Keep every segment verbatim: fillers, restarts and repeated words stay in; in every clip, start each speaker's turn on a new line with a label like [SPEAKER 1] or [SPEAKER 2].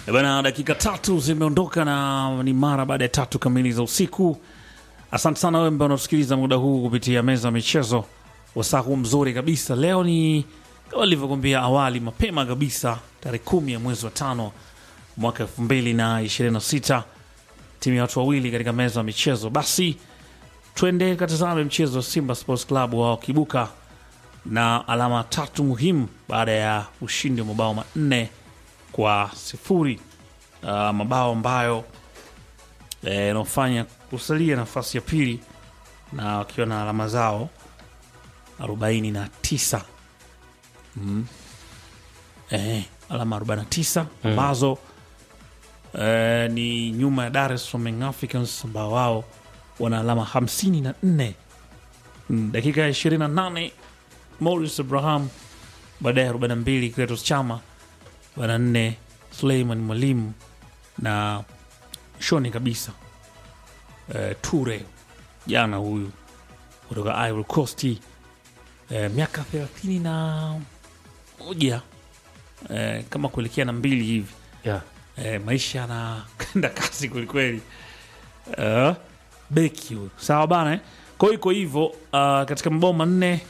[SPEAKER 1] E bana, dakika tatu zimeondoka na ni mara baada ya tatu kamili za usiku. Asante sana wewe ambaye unasikiliza muda huu kupitia meza ya michezo. Wasaa huu mzuri kabisa. Leo ni kama nilivyokuambia awali, mapema kabisa, tarehe kumi ya mwezi wa tano mwaka elfu mbili na ishirini na sita. Timu ya watu wawili katika meza ya michezo. Basi twende katazame mchezo wa Simba Sports Club wao kibuka na alama tatu muhimu baada ya ushindi wa mabao manne kwa sifuri. Uh, mabao ambayo yanafanya eh, kusalia nafasi ya pili na wakiwa na alama zao arobaini na tisa. Mm. Eh, alama arobaini na tisa ambazo mm. eh, ni nyuma ya Dar es Salaam Young Africans ambao wao wana alama hamsini na nne. Mm, dakika ya ishirini na nane Morris Abraham, baadaye arobaini na mbili Kletos Chama, arobaini na nne Suleiman Mwalimu na shoni kabisa e, Ture jana huyu kutoka Ivory Coast, e, miaka thelathini na moja e, kama kuelekea na mbili hivi
[SPEAKER 2] yeah.
[SPEAKER 1] E, maisha na kenda kasi kwelikweli. E, beki huyu sawa bana eh? Kwa hiyo hivyo uh, katika mabao manne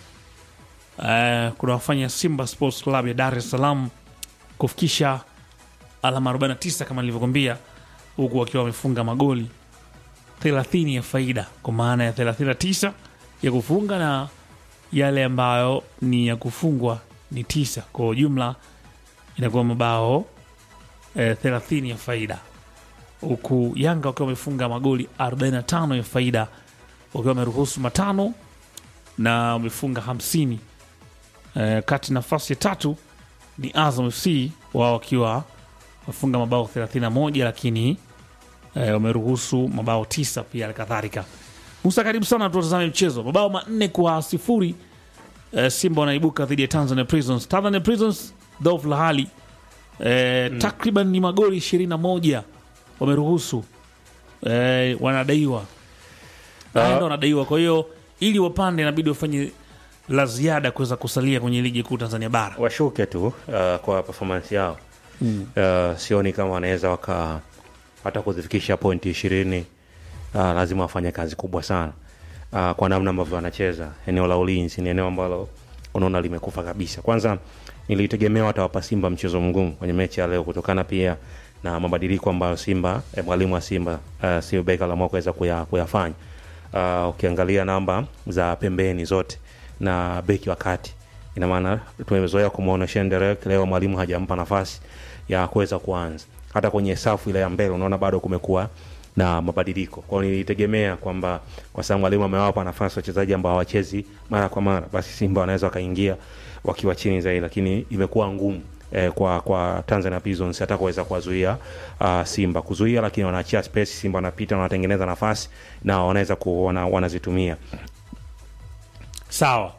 [SPEAKER 1] uh, kuna wafanya Simba Sports Club ya Dar es Salaam kufikisha alama arobaini na tisa kama nilivyokuambia, huku wakiwa wamefunga magoli thelathini ya faida, kwa maana ya thelathini na tisa ya kufunga na yale ambayo ni ya kufungwa ni tisa. Kwa jumla inakuwa mabao eh, thelathini ya faida, huku Yanga wakiwa wamefunga magoli arobaini na tano ya faida, wakiwa wameruhusu matano na wamefunga hamsini. Eh, kati nafasi ya tatu ni Azam F C, wao wakiwa wafunga mabao thelathini na moja lakini eh, wameruhusu mabao tisa pia kadhalika. Musa, karibu sana, tutazame mchezo. Mabao manne kwa sifuri eh, Simba wanaibuka dhidi ya Tanzania Prisons. Tanzania Prisons dhaifu la hali eh, mm. takriban ni magoli ishirini na moja wameruhusu, eh, wanadaiwa uh. Ndio wanadaiwa, kwa hiyo ili wapande inabidi wafanye la ziada kuweza kusalia kwenye ligi kuu Tanzania bara.
[SPEAKER 2] Washuke tu uh, kwa performance yao. Mm. Uh, sioni kama wanaweza waka hata kuzifikisha pointi ishirini. Uh, lazima wafanye kazi kubwa sana. Uh, kwa namna ambavyo wanacheza, eneo la ulinzi ni eneo ambalo unaona limekufa kabisa. Kwanza nilitegemea watawapa Simba mchezo mgumu kwenye mechi ya leo, kutokana pia na mabadiliko ambayo Simba eh, mwalimu wa Simba uh, Sio Beka la mwaka kuweza kuya, kuyafanya. Uh, ukiangalia namba za pembeni zote na beki wa kati, ina maana tumezoea kumuona Shenderek, leo mwalimu hajampa nafasi ya kuweza kuanza. Hata kwenye safu ile ya mbele unaona bado kumekuwa na mabadiliko. Kwa hiyo nilitegemea kwamba kwa sababu mwalimu amewapa nafasi wachezaji ambao hawachezi mara kwa mara, basi Simba wanaweza kaingia wakiwa chini zaidi, lakini imekuwa ngumu eh, kwa kwa Tanzania Prisons hata kuweza kuwazuia uh, Simba kuzuia, lakini wanaachia space, Simba wanapita na wanatengeneza nafasi na wanaweza kuona wanazitumia.
[SPEAKER 1] Sawa.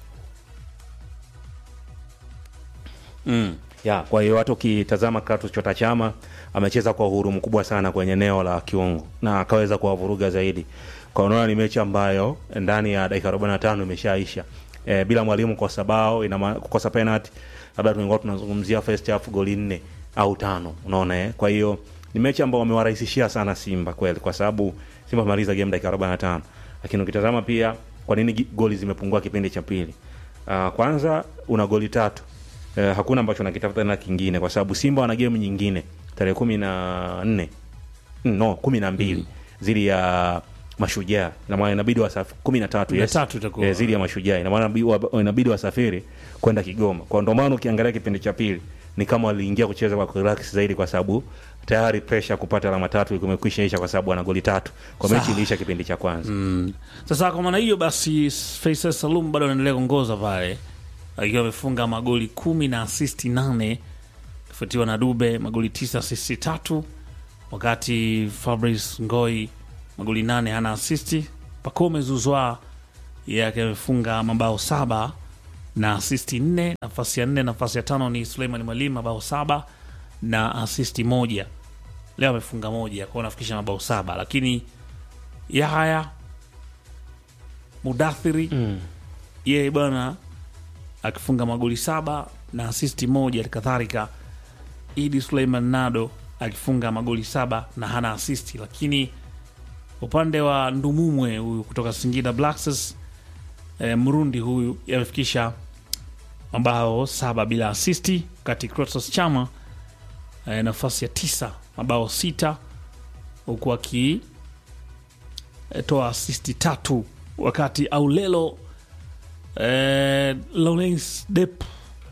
[SPEAKER 2] Mm. Ya, kwa hiyo watu kitazama Kratos Chota Chama amecheza kwa uhuru mkubwa sana kwenye eneo la kiungo na akaweza kuwavuruga zaidi. Kwa unaona ni mechi ambayo ndani ya dakika arobaini na tano imeshaisha. E, bila mwalimu kwa sababu ina kukosa penalty, labda tungekuwa tunazungumzia first half goli nne au tano, unaona eh. Kwa hiyo ni mechi ambayo wamewarahisishia sana Simba kweli, kwa sababu Simba maliza game dakika arobaini na tano. Lakini ukitazama pia kwa nini goli zimepungua kipindi cha pili? Uh, kwanza una goli tatu. Uh, hakuna ambacho nakitafuta na kingine, kwa sababu Simba wana game nyingine tarehe kumi na nne no kumi na mbili mm. zili ya Mashujaa, na maana inabidi wasafiri kumi na tatu, yes, eh, zili ya Mashujaa, na maana inabidi wasafiri kwenda Kigoma. Kwa ndo maana ukiangalia kipindi cha pili ni kama waliingia kucheza kwa relax zaidi, kwa sababu tayari pressure kupata alama tatu imekwisha isha, kwa sababu ana goli tatu kwa mechi iliisha kipindi cha kwanza.
[SPEAKER 1] Mm. Sasa kwa maana hiyo basi Faisal Salum bado anaendelea kuongoza pale akiwa amefunga magoli kumi na assist nane, kufuatiwa na Dube magoli tisa assist tatu, wakati Fabrice Ngoi magoli nane hana assist. Pacome Zuzwa yake amefunga mabao saba na assist nne. Nafasi ya nne, nafasi ya tano ni Suleiman Mwalimu mabao saba na assist moja. Leo amefunga moja, kwa nafikisha mabao saba, lakini Yahaya Mudathiri mm. yeye bwana akifunga magoli saba na assist moja. Kadhalika Idi Suleiman Nado akifunga magoli saba na hana assist. Lakini upande wa Ndumumwe huyu kutoka Singida Black Stars, e, Mrundi huyu yamefikisha mabao saba bila assist, kati Clatous Chama e, nafasi ya tisa mabao sita, huku aki e, toa assist tatu, wakati Aulelo e, Lawrence Dep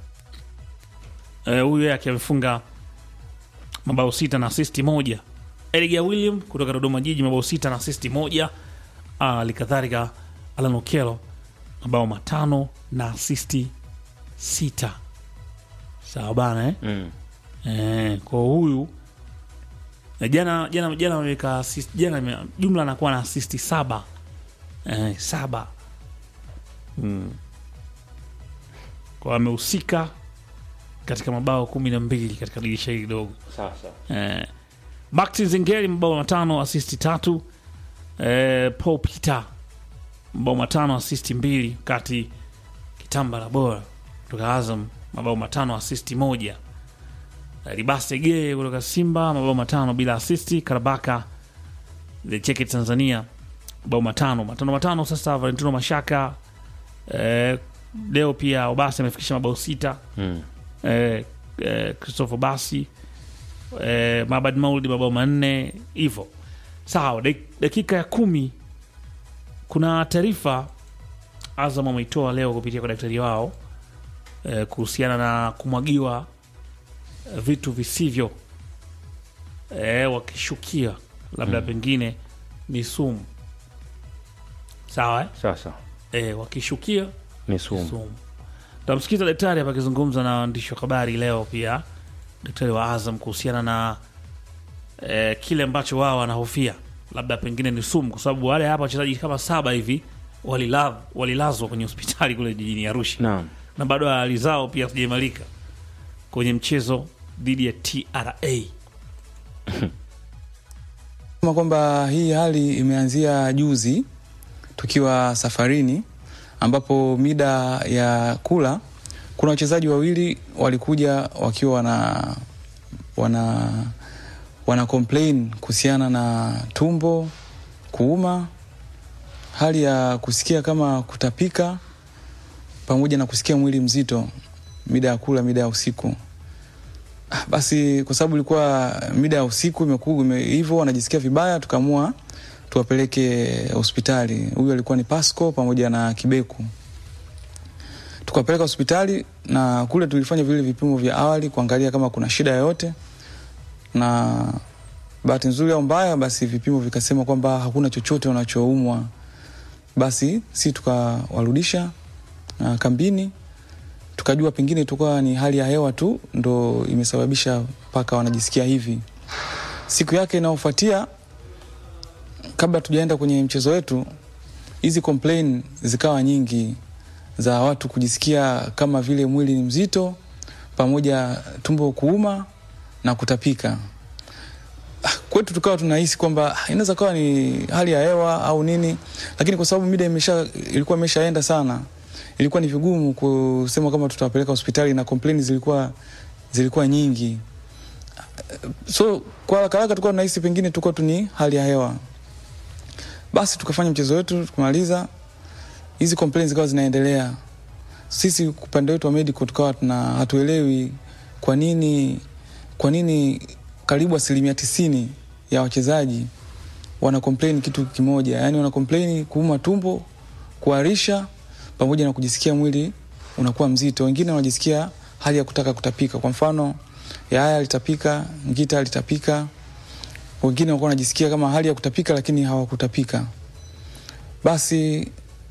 [SPEAKER 1] e, huyu yake amefunga mabao sita na assist moja. Eligia William kutoka Dodoma Jiji mabao sita na assist moja. Alikadhalika Alan Okello mabao matano na assist sita. Sawa bana eh? Mm. Eh, kwa huyu jana jana jana ameweka assist jana, jumla anakuwa na assist saba. Eh, saba. Mm. Kwa amehusika katika mabao kumi na mbili katika dirisha hili dogo.
[SPEAKER 2] Sasa.
[SPEAKER 1] Eh, Maxi Zengeri mabao matano assist tatu. Eh, Paul Peter mabao matano assist mbili, kati Kitamba la Bora kutoka Azam mabao matano assist moja. Eh, Libase Ge kutoka Simba mabao matano bila assist. Karabaka the Cheke Tanzania mabao matano matano matano. Sasa Valentino Mashaka eh, leo pia Obasi amefikisha mabao sita. Mm. Eh, eh, Christopher Basi eh, Mabad Maulidi mabao manne hivyo. Sawa, dakika ya kumi kuna taarifa Azam ameitoa leo kupitia kwa daktari wao eh, kuhusiana na kumwagiwa eh, vitu visivyo eh, wakishukia labda mm. pengine ni sumu. Sawa eh?
[SPEAKER 2] Sasa
[SPEAKER 1] eh, wakishukia
[SPEAKER 2] ni sumu.
[SPEAKER 1] sumu. Tamsikiza daktari hapa akizungumza na waandishi wa habari leo pia, daktari wa Azam kuhusiana na eh, kile ambacho wao wanahofia labda pengine ni sumu, kwa sababu wale hapa wachezaji kama saba hivi walilazwa walilazwa kwenye hospitali kule jijini Arusha.
[SPEAKER 2] Naam.
[SPEAKER 1] Na bado hali zao pia hazijaimarika kwenye mchezo dhidi ya T R A.
[SPEAKER 3] Kama kwamba hii hali imeanzia juzi tukiwa safarini, ambapo mida ya kula kuna wachezaji wawili walikuja wakiwa wana wana wana complain kuhusiana na tumbo kuuma, hali ya kusikia kama kutapika, pamoja na kusikia mwili mzito mida ya kula, mida ya usiku. Basi kwa sababu ilikuwa mida ya usiku imekuwa hivyo wanajisikia vibaya, tukaamua tuwapeleke hospitali. Huyu alikuwa ni Pasco pamoja na Kibeku. Tukapeleka hospitali na kule tulifanya vile vipimo vya awali kuangalia kama kuna shida yoyote, na bahati nzuri au mbaya basi vipimo vikasema kwamba hakuna chochote wanachoumwa. Basi si tukawarudisha uh, kambini, tukajua pengine tukua ni hali ya hewa tu ndo imesababisha mpaka wanajisikia hivi. Siku yake inayofuatia kabla tujaenda kwenye mchezo wetu, hizi complain zikawa nyingi za watu kujisikia kama vile mwili ni mzito pamoja tumbo kuuma na kutapika. Kwetu tukawa tunahisi kwamba inaweza kuwa ni hali ya hewa au nini, lakini kwa sababu mida imesha ilikuwa imeshaenda sana, ilikuwa ni vigumu kusema kama tutawapeleka hospitali, na complaints zilikuwa zilikuwa nyingi. So kwa haraka haraka tulikuwa tunahisi pengine tulikuwa tu ni hali ya hewa. Basi tukafanya mchezo wetu, tukamaliza. Hizi complaints zikawa zinaendelea. Sisi upande wetu wa medical tukawa tuna hatuelewi kwa nini kwa nini karibu asilimia tisini ya wachezaji wana complain kitu kimoja. Yaani wana complain kuuma tumbo, kuharisha pamoja na kujisikia mwili unakuwa mzito. Wengine wanajisikia hali ya kutaka kutapika. Kwa mfano, Yaya alitapika, Ngita alitapika. Wengine walikuwa wanajisikia kama hali ya kutapika lakini hawakutapika. Basi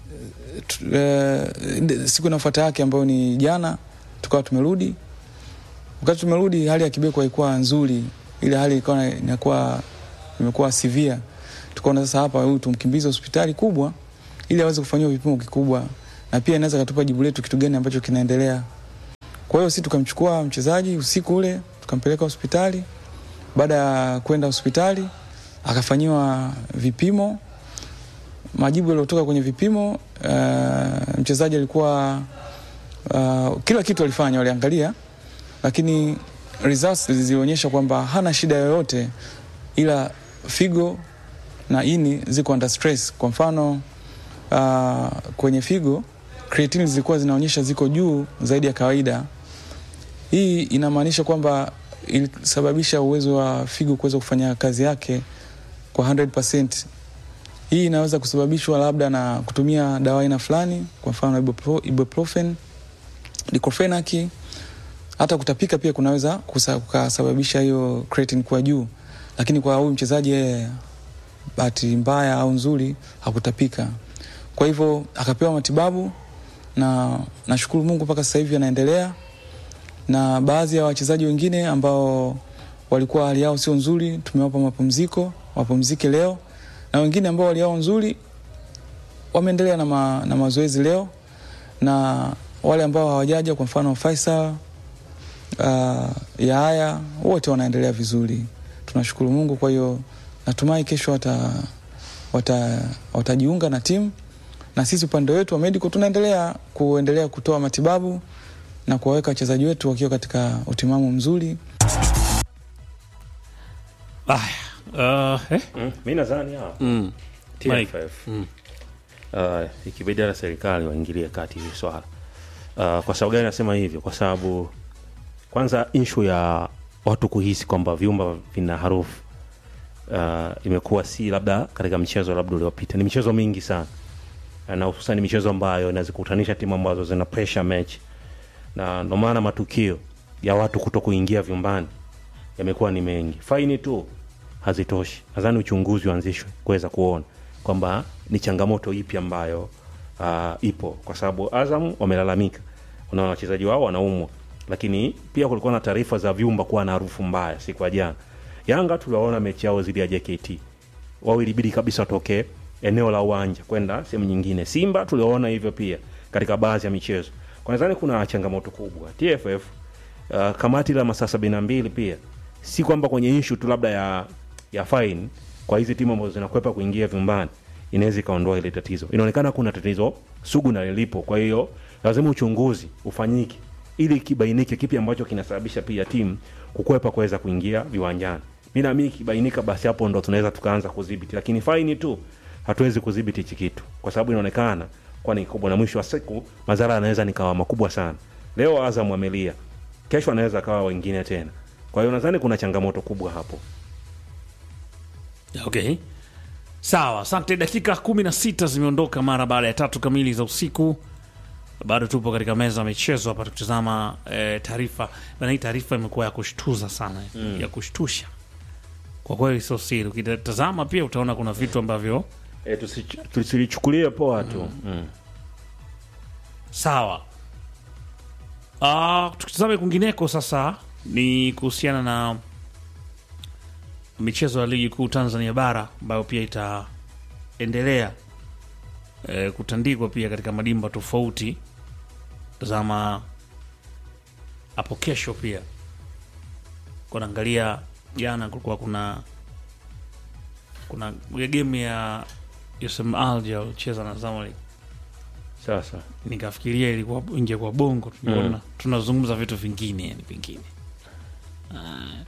[SPEAKER 3] e, siku inafuata yake ambayo ni jana tukawa tumerudi. Wakati tumerudi hali ya Kibeku haikuwa nzuri. Ile hali ilikuwa inakuwa imekuwa severe. Tukaona sasa hapa huyu tumkimbize hospitali kubwa ili aweze kufanywa vipimo kikubwa, na pia inaweza kutupa jibu letu kitu gani ambacho kinaendelea. Kwa hiyo sisi tukamchukua mchezaji usiku ule tukampeleka hospitali. Baada ya kwenda hospitali akafanyiwa vipimo. Majibu yaliyotoka kwenye vipimo, uh, mchezaji alikuwa uh, kila kitu alifanya, waliangalia, lakini results zilionyesha kwamba hana shida yoyote, ila figo na ini ziko under stress. Kwa mfano uh, kwenye figo creatine zilikuwa zinaonyesha ziko juu zaidi ya kawaida. Hii inamaanisha kwamba ilisababisha uwezo wa figo kuweza kufanya kazi yake kwa one hundred percent. Hii inaweza kusababishwa labda na kutumia dawa aina fulani, kwa mfano ibupro, ibuprofen, diclofenac. Hata kutapika pia kunaweza kusababisha hiyo creatine kuwa juu. Lakini kwa huyu mchezaji yeye bahati mbaya au nzuri hakutapika. Kwa hivyo akapewa matibabu na nashukuru Mungu mpaka sasa hivi anaendelea. Na baadhi ya wachezaji wengine ambao walikuwa hali yao sio nzuri tumewapa mapumziko, wapumzike leo. Na wengine ambao hali yao nzuri wameendelea na, ma, na mazoezi leo. Na wale ambao hawajaja, kwa mfano Faisal, uh, Yahaya, wote wanaendelea vizuri. Tunashukuru Mungu. Kwa hiyo natumai kesho wata wata watajiunga na timu, na sisi upande wetu wa medical tunaendelea kuendelea kutoa matibabu na kuwaweka wachezaji wetu wakiwa katika utimamu mzuri.
[SPEAKER 1] Ah, uh, eh?
[SPEAKER 2] Mm, mimi nadhani hapa
[SPEAKER 1] Mm.
[SPEAKER 2] T F F mm. uh, ikibidi na serikali waingilie kati hili swala. Uh, kwa sababu gani nasema hivyo? Kwa sababu kwanza issue ya watu kuhisi kwamba vyumba vina harufu uh, imekuwa si labda katika mchezo labda uliopita. Ni michezo mingi sana. Uh, na hususan michezo ambayo inazikutanisha timu ambazo zina pressure match. Na ndio maana matukio ya watu kutokuingia vyumbani yamekuwa ni mengi. Faini tu hazitoshi. Nadhani uchunguzi uanzishwe kuweza kuona kwamba ni changamoto ipi ambayo uh, ipo, kwa sababu Azam wamelalamika unaona wachezaji wao wanaumwa, lakini pia kulikuwa na taarifa za vyumba kuwa na harufu mbaya siku ya jana. Yanga tuliwaona mechi yao dhidi ya J K T, wao ilibidi kabisa watoke eneo la uwanja kwenda sehemu nyingine. Simba tuliwaona hivyo pia katika baadhi ya michezo. Kwa nadhani kuna changamoto kubwa. T F F uh, kamati la masaa sabini na mbili pia si kwamba kwenye issue tu labda ya ya fine kwa hizi timu ambazo zinakwepa kuingia vyumbani inaweza kaondoa ile tatizo. Inaonekana kuna tatizo sugu na lilipo. Kwa hiyo lazima uchunguzi ufanyike ili kibainike kipi ambacho kinasababisha pia timu kukwepa kuweza kuingia viwanjani. Mimi naamini kibainika, basi hapo ndo tunaweza tukaanza kudhibiti, lakini fine tu hatuwezi kudhibiti hichi kitu kwa sababu inaonekana kwa ni kubwa, na mwisho wa siku madhara yanaweza nikawa makubwa sana. Leo Azam amelia, kesho anaweza kawa wengine tena. Kwa hiyo nadhani kuna changamoto kubwa hapo.
[SPEAKER 1] Okay. Sawa, asante. Dakika kumi na sita zimeondoka mara baada ya tatu kamili za usiku. Bado tupo katika meza ya michezo hapa tukitazama eh, taarifa. Na hii taarifa imekuwa ya kushtuza sana, mm. ya kushtusha. Kwa kweli sio siri. Ukitazama pia utaona kuna vitu ambavyo
[SPEAKER 2] eh tusilichukulie poa tu. Mm. Mm.
[SPEAKER 1] Sawa. Ah, uh, tukitazama kwingineko sasa ni kuhusiana na michezo ya ligi kuu Tanzania bara ambayo pia itaendelea e, kutandikwa pia katika madimba tofauti. Tazama hapo kesho pia kuangalia, jana kulikuwa kuna kuna game ya U S M Alger ucheza na Zamalek.
[SPEAKER 2] Sasa
[SPEAKER 1] nikafikiria ilikuwa nje kwa bongo, tunaona mm. tunazungumza vitu vingine, yani vingine. Ah.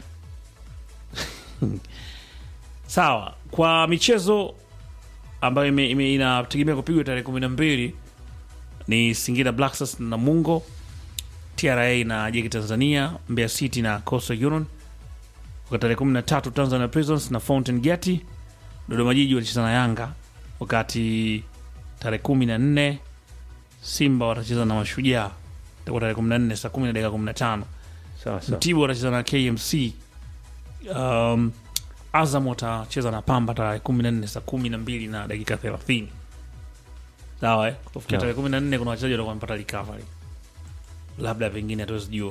[SPEAKER 1] Sawa, kwa michezo ambayo ime, ime inategemea kupigwa tarehe kumi na mbili ni Singida Black Stars na Mungo, T R A na J K Tanzania, Mbeya City na Coastal Union. Kwa tarehe kumi na tatu Tanzania Prisons na Fountain Gate, Dodoma Jiji wanacheza na Yanga, wakati tarehe kumi na nne Simba watacheza na Mashujaa. Kwa tarehe kumi na nne saa kumi na dakika kumi na tano
[SPEAKER 2] sasa
[SPEAKER 1] Mtibwa watacheza na K M C. Um, Azam watacheza na Pamba tarehe kumi na nne saa kumi na mbili na dakika thelathini. Sawa eh? Kufikia
[SPEAKER 2] No.
[SPEAKER 1] tarehe kumi na nne kuna wachezaji watakuwa wamepata recovery. Labda pengine hatuwezi jua.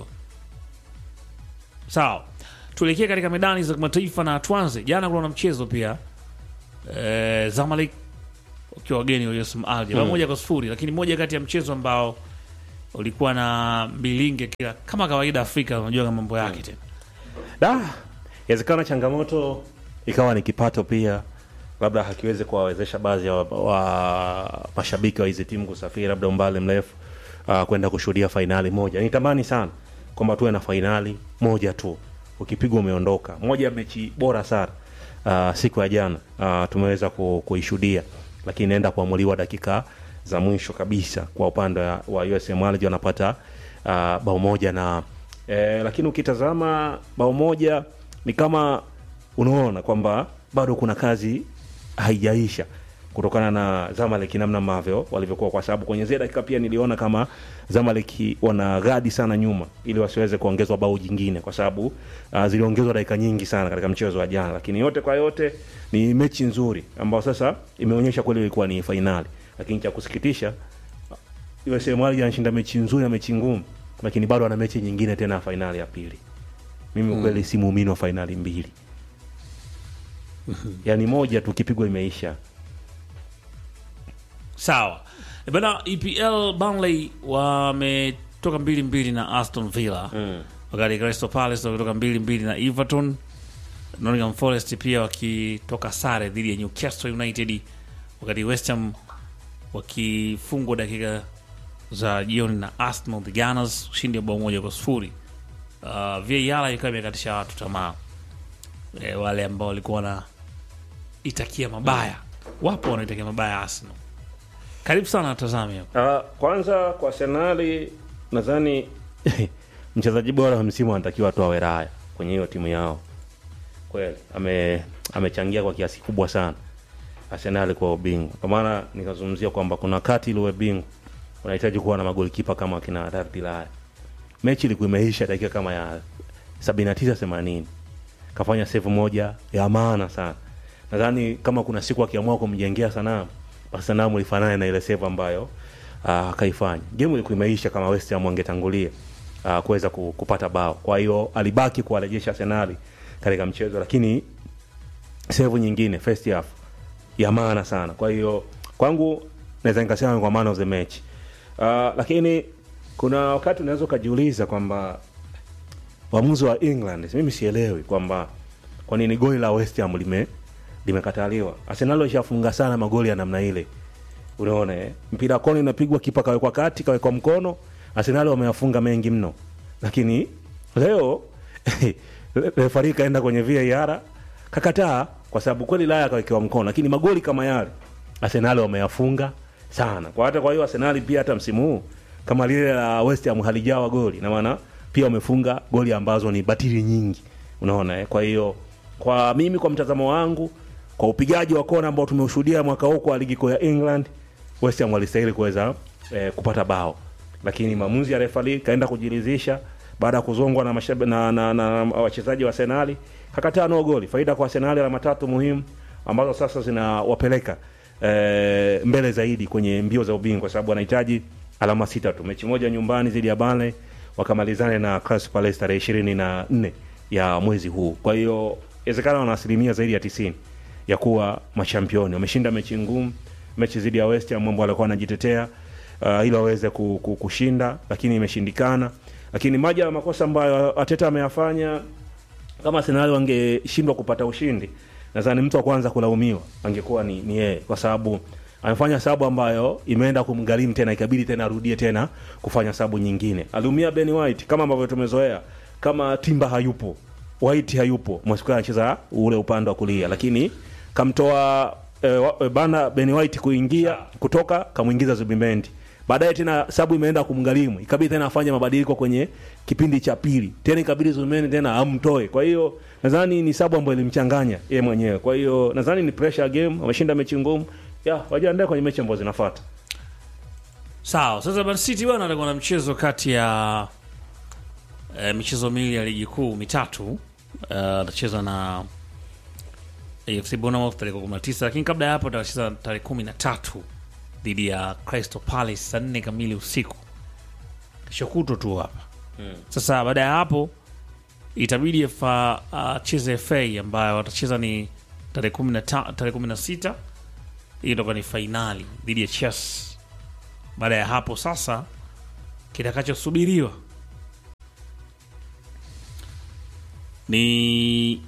[SPEAKER 1] Sawa. Tuelekee katika medani za kimataifa na tuanze. Jana kuna mchezo pia. Eh, Zamalek ukiwa wageni wa U S M Alger. Hmm. Moja kwa sifuri, lakini moja kati ya mchezo ambao ulikuwa na bilinge kila kama kawaida Afrika, unajua kama mambo yake tena.
[SPEAKER 2] Da, inawezekana changamoto ikawa ni kipato pia, labda hakiweze kuwawezesha baadhi ya wa, wa mashabiki wa hizi timu kusafiri labda umbali mrefu uh, kwenda kushuhudia fainali moja. Nitamani sana kwamba tuwe na fainali moja tu, ukipigwa umeondoka. Moja ya mechi bora sana uh, siku ya jana uh, tumeweza ku, kuishuhudia, lakini inaenda kuamuliwa dakika za mwisho kabisa kwa upande wa U S M Alger, wanapata uh, bao moja na eh, lakini ukitazama bao moja ni kama unaona kwamba bado kuna kazi haijaisha kutokana na Zamalek namna ambavyo walivyokuwa, kwa sababu kwenye zile dakika pia niliona kama Zamalek wana gadi sana nyuma ili wasiweze kuongezwa bao jingine, kwa sababu uh, ziliongezwa dakika nyingi sana katika mchezo wa jana. Lakini yote kwa yote ni mechi nzuri ambayo sasa imeonyesha kweli ilikuwa ni finali. Lakini cha kusikitisha, U S M Alger anashinda mechi nzuri na mechi ngumu, lakini bado ana mechi nyingine tena finali ya pili. Mimi mm. kweli si muumini wa finali mbili. Yaani moja tu kipigwa imeisha.
[SPEAKER 1] Sawa. E bana, E P L Burnley wametoka mbili mbili na Aston Villa. Mm. Wakati Crystal Palace wakitoka mbili mbili na Everton. Nottingham Forest pia wakitoka sare dhidi ya Newcastle United. Wakati West Ham wakifungwa dakika za jioni na Arsenal the Gunners, ushindi wa bao moja kwa sifuri. Uh, V A R ikawa imekatisha watu tamaa. E, wale ambao walikuwa na itakia mabaya. Wapo wanaitakia mabaya Arsenal. Karibu sana tazame hapo.
[SPEAKER 2] Uh, kwanza kwa Arsenal nadhani mchezaji bora wa msimu anatakiwa tu awe Raya kwenye hiyo timu yao. Kweli ame amechangia kwa kiasi kubwa sana Arsenal kwa ubingwa. Kwa maana nikazungumzia kwamba kuna wakati ile ubingwa unahitaji kuwa na magolikipa kama kina David Raya. Mechi ilikuwa imeisha dakika kama ya sabini na tisa themanini. Kafanya save moja ya maana sana. Nadhani kama kuna siku akiamua kumjengea sanamu, basi sanamu ifanane na ile save ambayo akaifanya. Uh, game ilikuwa imeisha kama West Ham wangetangulia uh, kuweza kupata bao. Kwa hiyo alibaki kuwarejesha Arsenal katika mchezo, lakini save nyingine first half ya maana sana. Kwa hiyo kwangu naweza nikasema kwa man of the match. Uh, lakini kuna wakati unaweza kujiuliza kwamba waamuzi wa England, mimi sielewi kwamba kwa nini goli la West Ham lime limekataliwa. Arsenal washafunga sana magoli ya namna ile. Unaona eh? Mpira koni unapigwa, kipa kawe kwa kati, kawe kwa mkono. Arsenal wameyafunga mengi mno. Lakini leo referee kaenda kwenye V A R kakataa, kwa sababu kweli Raya kawekewa mkono, lakini magoli kama yale Arsenal wameyafunga sana. Kwa hata kwa hiyo Arsenal pia hata msimu huu kama lile la West Ham halijawa goli, na maana pia wamefunga goli ambazo ni batili nyingi. Unaona eh? Kwa hiyo kwa mimi, kwa mtazamo wangu, kwa upigaji wa kona ambao tumeushuhudia mwaka huu kwa ligi kuu ya England, West Ham walistahili kuweza eh, kupata bao. Lakini maamuzi ya referee kaenda kujiridhisha baada ya kuzongwa na mashabi, na, na, na, na wachezaji wa Arsenal, hakataa no goli. Faida kwa Arsenal alama tatu muhimu ambazo sasa zinawapeleka eh, mbele zaidi kwenye mbio za ubingwa, kwa sababu wanahitaji alama sita tu. Mechi moja nyumbani dhidi ya Burnley, wakamalizane na Crystal Palace tarehe ishirini na nne ya mwezi huu. Kwa hiyo inawezekana wana asilimia zaidi ya tisini ya kuwa machampioni. Wameshinda mechi ngumu, mechi dhidi ya West Ham ambao walikuwa wanajitetea uh, ili waweze kushinda, lakini imeshindikana. Lakini moja ya makosa ambayo Arteta ameyafanya, kama Arsenal wangeshindwa kupata ushindi, nadhani mtu wa kwanza kulaumiwa angekuwa ni ni yeye, kwa sababu amefanya sababu ambayo imeenda kumgharimu tena, ikabidi tena arudie tena kufanya sababu nyingine. Aliumia Ben White kama ambavyo tumezoea, kama Timber hayupo, White hayupo, Mosquera anacheza ule upande wa kulia, lakini kamtoa e, bana Ben White kuingia kutoka kamuingiza Zubimendi. Baadaye tena sababu imeenda kumgharimu, ikabidi tena afanye mabadiliko kwenye kipindi cha pili. Tena ikabidi Zubimendi tena amtoe. Kwa hiyo nadhani ni sababu ambayo ilimchanganya yeye mwenyewe. Kwa hiyo nadhani ni pressure game, wameshinda mechi ngumu. Ya, wajiandae kwenye mechi ambazo zinafuata.
[SPEAKER 1] Sawa, sasa Man City bwana atakuwa na mchezo kati ya e, michezo miwili ya ligi kuu mitatu. Atacheza uh, na A F C Bournemouth tarehe kumi na tisa, lakini kabla ya hapo atacheza tarehe kumi na tatu dhidi ya Crystal Palace saa nne kamili usiku. Kesho kutwa tu hapa. Hmm. Sasa baada ya hapo itabidi afa acheze uh, F A ambayo watacheza ni tarehe kumi na tano tarehe kumi na sita. Hii ndio ni finali dhidi ya Chelsea. Baada ya hapo sasa kitakachosubiriwa ni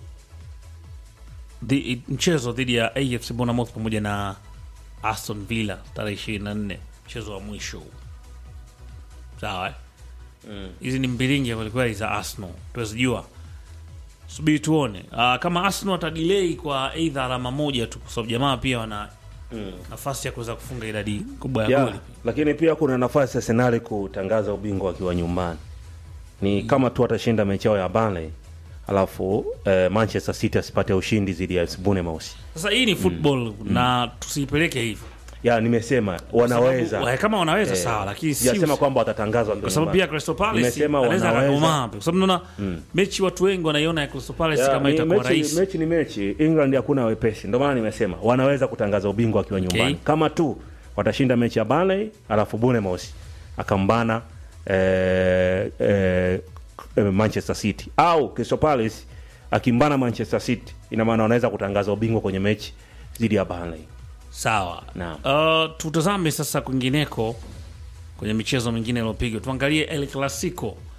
[SPEAKER 1] di, mchezo dhidi ya A F C Bournemouth pamoja na Aston Villa tarehe ishirini na nne, mchezo wa mwisho. Sawa eh? hizi mm. ni mbilingi kwa kweli za Arsenal. Tuwezijua. Subiri tuone. Uh, kama Arsenal atadelay kwa either alama moja tu kwa sababu jamaa pia wana mm. nafasi ya kuweza kufunga idadi kubwa ya
[SPEAKER 2] yeah,
[SPEAKER 1] goli.
[SPEAKER 2] Lakini pia kuna nafasi ya Arsenal kutangaza ubingwa akiwa nyumbani. Ni mm. kama tu atashinda mechi yao ya Burnley alafu eh, Manchester City asipate ushindi dhidi ya Bournemouth.
[SPEAKER 1] Sasa hii ni football mm. na tusipeleke hivi.
[SPEAKER 2] Ya nimesema wanaweza.
[SPEAKER 1] Sababu, kama wanaweza eh, sawa lakini si
[SPEAKER 2] sijasema kwamba watatangazwa
[SPEAKER 1] kwa sababu pia Crystal Palace anaweza kugoma. Kwa sababu unaona mm. mechi watu wengi wanaiona ya Crystal Palace ya, kama itakuwa rahisi.
[SPEAKER 2] Mechi ni mechi. England hakuna wepesi. Ndio maana nimesema wanaweza kutangaza ubingwa akiwa nyumbani. Okay. Kama tu watashinda mechi ya Burnley alafu Bournemouth akambana eh, eh, Manchester City au Crystal Palace akimbana Manchester City, ina maana wanaweza kutangaza ubingwa kwenye mechi dhidi ya Burnley.
[SPEAKER 1] Sawa. Uh, tutazame sasa kwingineko kwenye michezo mingine iliyopigwa. Tuangalie El Clasico. Uh,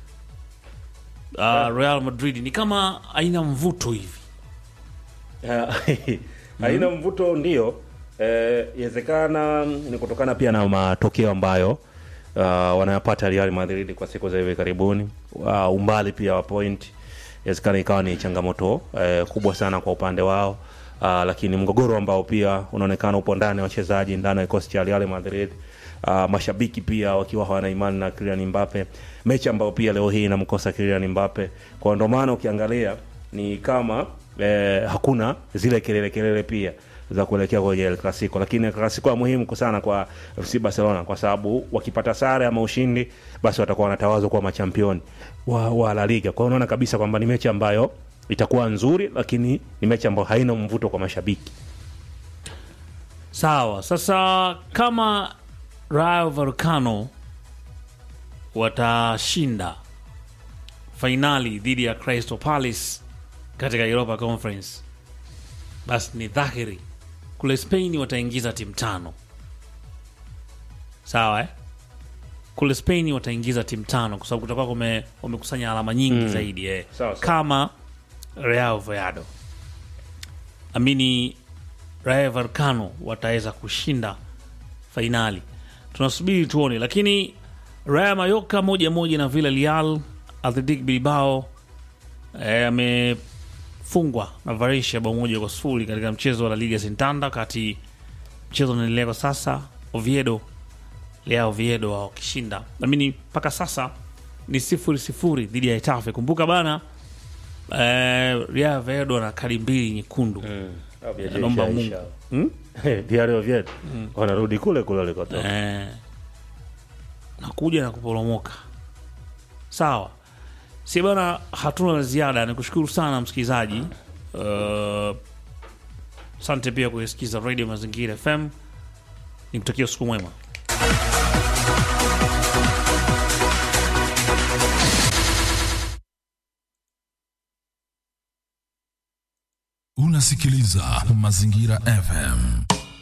[SPEAKER 1] yeah. Real Madrid ni kama haina mvuto hivi.
[SPEAKER 2] Haina mm. mvuto ndio. Eh, inawezekana ni kutokana pia na matokeo ambayo uh, wanayapata Real Madrid kwa siku za hivi karibuni. Uh, umbali pia wa point. Inawezekana ikawa ni changamoto eh, kubwa sana kwa upande wao. Uh, lakini mgogoro ambao pia unaonekana upo ndani ya wachezaji ndani ya kikosi cha Real Madrid, uh, mashabiki pia wakiwa hawana imani na Kylian Mbappe, mechi ambayo pia leo hii inamkosa Kylian Mbappe. Kwa ndo maana ukiangalia ni kama eh, hakuna zile kelele kelele pia za kuelekea kwenye El Clasico, lakini El Clasico ni muhimu sana kwa F C Barcelona kwa sababu wakipata sare ama ushindi basi watakuwa wanatawazwa kwa machampioni wa, wa La Liga. Kwa hiyo unaona kabisa kwamba ni mechi ambayo itakuwa nzuri, lakini ni mechi ambayo haina mvuto kwa mashabiki.
[SPEAKER 1] Sawa. Sasa kama Rayo Vallecano watashinda finali dhidi ya Crystal Palace katika Europa Conference, basi ni dhahiri kule Spain wataingiza timu tano. Sawa eh? Kule Spain wataingiza timu tano kwa sababu kutakuwa kume wamekusanya alama nyingi mm. zaidi eh.
[SPEAKER 2] Sawa, sawa.
[SPEAKER 1] Kama Real Valladolid amini Rayo Vallecano wataweza kushinda finali. Tunasubiri tuone, lakini Rayo Mallorca moja moja na Villarreal. Athletic Bilbao eh, amefungwa na Valencia bao moja kwa sifuri katika mchezo wa La Liga Santander, kati mchezo unaendelea kwa sasa. Oviedo Leo Oviedo wao kishinda. Amini mpaka sasa ni sifuri sifuri dhidi ya Getafe. Kumbuka bana eh, Real Oviedo na kadi mbili nyekundu.
[SPEAKER 2] Mm. Naomba Mungu. Hmm? Real Oviedo mm. wanarudi kule kule walikotoka.
[SPEAKER 1] Eh. Nakuja na kuporomoka. Sawa. Si bana, hatuna la ziada. Nikushukuru sana msikilizaji. Uh, asante pia kusikiza Radio Mazingira F M. Nikutakia usiku mwema.
[SPEAKER 4] Unasikiliza Mazingira F M.